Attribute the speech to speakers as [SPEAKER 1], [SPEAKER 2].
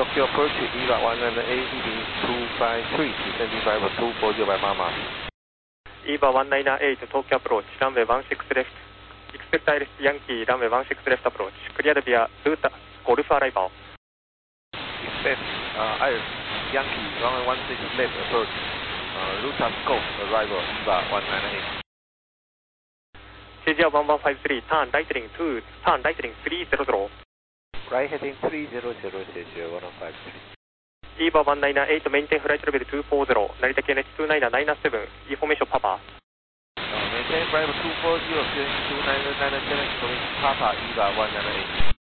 [SPEAKER 1] Tokyo approach, EVA 198, heading 253, descending driver 240 by Mama.
[SPEAKER 2] EVA 198, Tokyo approach, runway 16 left. Expect direct Yankee, runway 16 left approach. Cleared via route Golf arrival.
[SPEAKER 1] Expect Iris Yankee, runway 16 left approach. Route Golf arrival, EVA 198.
[SPEAKER 2] CGR 1153, turn right heading 2, turn right heading 300.
[SPEAKER 1] Right heading 300, CGR 1153.
[SPEAKER 2] EVA 198, maintain flight level 240, Narita KNH 29997, information Papa.
[SPEAKER 1] Maintain driver 240, clearing 29997, information Papa, EVA 198.